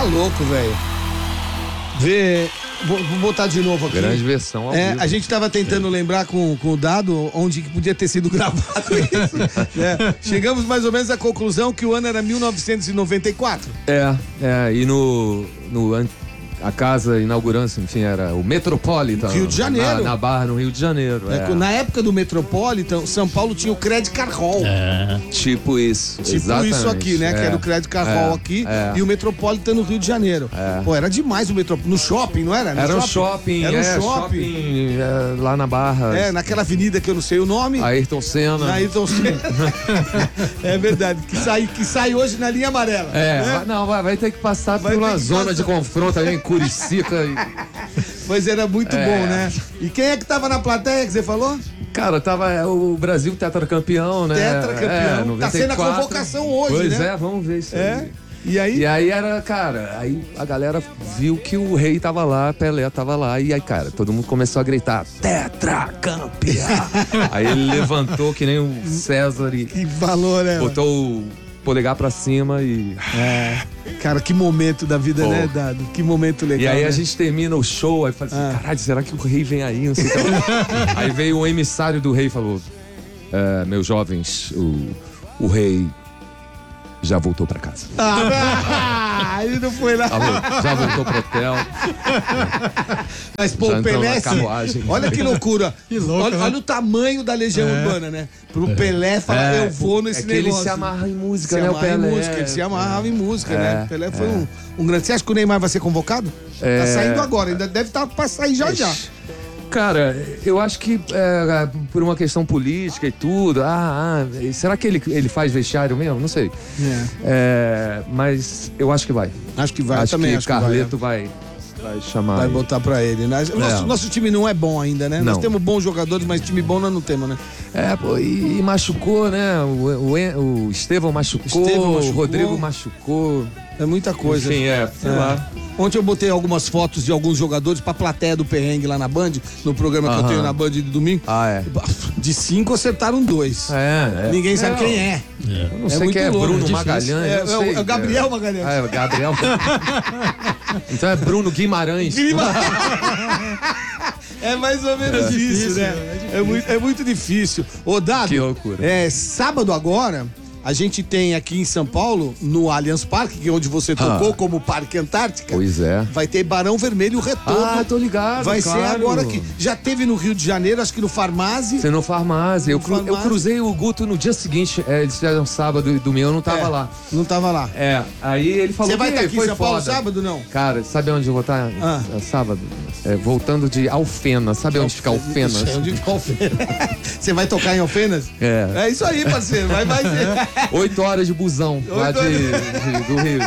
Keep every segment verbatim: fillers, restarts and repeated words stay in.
louco, velho. Vê. Vou, vou botar de novo aqui. Grande versão ao é, vivo. A gente tava tentando lembrar com, com o Dado onde que podia ter sido gravado isso. né? Chegamos mais ou menos à conclusão que o ano era mil novecentos e noventa e quatro. É, é, e no, no a casa inaugurando, enfim, era o Metropolitan. Rio de Janeiro. Na, na Barra, no Rio de Janeiro. É, é. Na época do Metropolitan, São Paulo tinha o Credit Card Hall. É. Tipo isso. Tipo exatamente. isso aqui, né? É. Que era o Credit Card Hall é. aqui é. e o Metropolitan no Rio de Janeiro. É. Pô, era demais o Metropolitan. No shopping, não era? No Era um shopping. shopping, Era um é, shopping. shopping é, lá na Barra. É, naquela avenida que eu não sei o nome. Ayrton Senna. Ayrton Senna. É verdade. Que sai, que sai hoje na linha amarela. É, né? vai, não, vai, vai ter que passar Vai por uma ter que zona passar. de confronto aí em Curicica. E... Mas era muito É. bom, né? E quem é que tava na plateia que você falou? Cara, tava é, o Brasil tetracampeão, né? Tetracampeão. É, Tá noventa e sendo a quatro. convocação hoje, pois né? é, vamos ver isso É. aí. E aí? E aí era, cara, aí a galera viu que o rei tava lá, Pelé tava lá, e aí, cara, todo mundo começou a gritar, tetracampeão! Aí ele levantou que nem o César e Que valor, né? botou o polegar pra cima e... É. Cara, que momento da vida, Pô. né, Dado? Que momento legal. E aí né? a gente termina o show, aí fala assim, Ah. caralho, será que o rei vem aí? Não sei o que. Aí veio o emissário do rei e falou, é, meus jovens, o, o rei já voltou pra casa. Ah, ele não foi lá. Já, já voltou pro hotel. Mas, pô, Já o entrou Pelé, na sim. carruagem. Olha que loucura. Que louco, olha, né? olha o tamanho da legião urbana, né? Pro Pelé falar, eu vou nesse é que negócio. ele se amarra em música, Se né, o amarra em Pelé? música, ele se amarrava em música, É, né? Pelé foi é. um, um grande... Você acha que o Neymar vai ser convocado? É. Tá saindo agora, ainda deve estar pra sair já já. Cara, eu acho que é, por uma questão política e tudo, ah, ah, será que ele, ele faz vestiário mesmo? Não sei. É. É, mas eu acho que vai. Acho que vai, acho também que acho que vai, Carleto vai, vai chamar. Vai aí. botar pra ele, né? O nosso, É. nosso time não é bom ainda, né? Nós Não. temos bons jogadores, mas time bom nós não temos, né? É, pô, e, e machucou, né? O, o, En- o Estevão machucou, Estevão machucou. o Rodrigo machucou. É muita coisa. Enfim, é, sei É. lá. Ontem eu botei algumas fotos de alguns jogadores pra plateia do perrengue lá na Band, no programa que eu Aham. tenho na Band de domingo. Ah, é. De cinco acertaram dois. É, é. Ninguém sabe Não, quem é. Eu não É sei muito quem é, louco, Bruno é difícil. Magalhães. É, não é o- sei. é o Gabriel Magalhães. Ah, é o Gabriel. Então é Bruno Guimarães. É mais ou menos É isso, difícil, né? é É muito, é muito difícil. Ô, Dado, Que loucura. É, sábado agora, a gente tem aqui em São Paulo, no Allianz Parque, que é onde você tocou como Parque Antártica. Pois é. Vai ter Barão Vermelho Retorno. Ah, tô ligado, Vai claro. ser agora aqui. Já teve no Rio de Janeiro, acho que no Farmácia. Você no farmácia. Eu, cru- eu Farmácia. cruzei o Guto no dia seguinte. É, eles fizeram sábado e domingo, eu não tava É, lá. Não tava lá. É, aí ele falou Você vai que estar aqui em foi São Paulo foda. sábado, não? Cara, sabe onde eu vou estar? Ah. É, sábado. É, voltando de Alfena. Sabe onde fica Alfena? Não sei onde fica Alfenas. Você vai tocar em Alfenas? É. É isso aí, parceiro. Vai, vai ser. Oito horas de busão lá Oito de, horas. de- do Rio.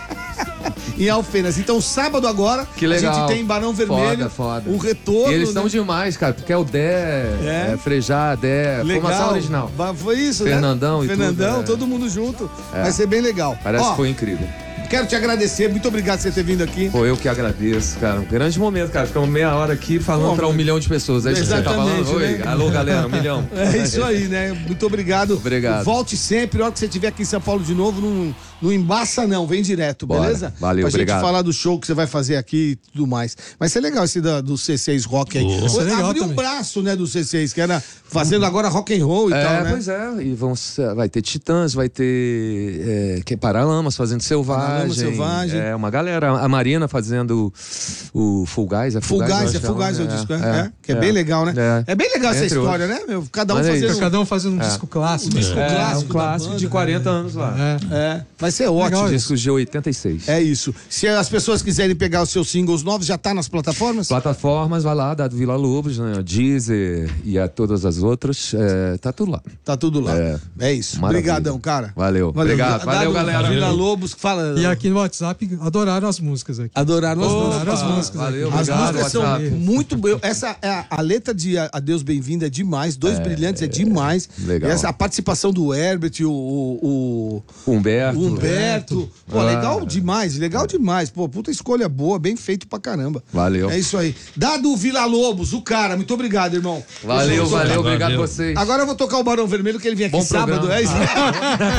Em Alfenas. Então, sábado agora, Que legal. a gente tem Barão Vermelho. Foda, foda. O retorno. E eles estão né? demais, cara, porque é o Dé, É. é. Frejá, Dé, formação original. Ba- Foi isso, Fernandão né? e Fernandão, tudo, é. todo mundo junto. Vai ser bem legal. Parece Ó, que foi incrível. Quero te agradecer. Muito obrigado por você ter vindo aqui. Pô, eu que agradeço, cara. Um grande momento, cara. Ficamos meia hora aqui falando Pô, pra um milhão de pessoas. Aí você tá exatamente, falando, oi, né? alô, galera, um milhão. É isso aí, né? Muito obrigado. Obrigado. Volte sempre. A hora que você estiver aqui em São Paulo de novo, não, não embaça, não. Vem direto, Bora. beleza? Valeu, pra obrigado. gente falar do show que você vai fazer aqui e tudo mais. Vai ser legal esse da- do C seis Rock aí. Isso é legal Abriu um também. braço, né, do C seis, que era fazendo agora rock and roll e É, tal, né? pois é. E vão, ser- vai ter Titãs, vai ter é, que é Paralamas fazendo Selvagem. Paralamas, Selvagem. É, uma galera. A Marina fazendo o Full Guys. É Full Guys, Guys, eu é acho, Full Guys, eu é, disse, é, é, é, que é, bem legal, né? É, É. bem legal essa Entre história, outros. né, meu? Cada um Mas é fazendo isso. Cada um fazendo um disco clássico. um disco né? É, clássico um da clássico banda, de quarenta anos lá. É. É, vai ser ótimo. Legal isso. Discos de oitenta e seis. É isso. Se as pessoas quiserem pegar os seus singles novos, já tá nas plataformas? Plataformas, vai lá, da Vila Lobos, né? Deezer e a todas as outras, é, tá tudo lá. Tá tudo lá. É, É. isso. Maravilha. Obrigadão, cara. Valeu. Obrigado. Dado- Valeu, galera. Vila Lobos, fala. E aqui no WhatsApp adoraram as músicas aqui. Adoraram as músicas. Adoraram as músicas. valeu, aqui. As obrigado, músicas são WhatsApp. muito boas. Essa é a, a letra de A- Adeus Bem-vindo é demais. Dois Brilhantes é demais. legal. E essa, a participação do Herbert, o, o, o- Humberto. o Humberto. Pô, Ah. legal demais, legal demais. Pô, puta escolha boa, bem feito pra caramba. Valeu. É isso aí. Dado Vila Lobos, o cara. Muito obrigado, irmão. Valeu, Eu sou- valeu, obrigado a Valeu. vocês. Agora eu vou tocar o Barão Vermelho, que ele vem aqui Bom sábado. programa. É isso.